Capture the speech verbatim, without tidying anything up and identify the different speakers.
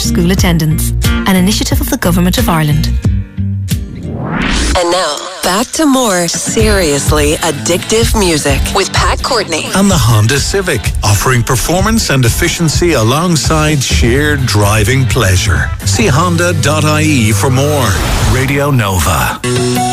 Speaker 1: school attendance, an initiative of the Government of Ireland.
Speaker 2: And now, back to more seriously addictive music with Pat Courtney.
Speaker 3: And the Honda Civic, offering performance and efficiency alongside sheer driving pleasure. See honda dot I E for more. Radio Nova.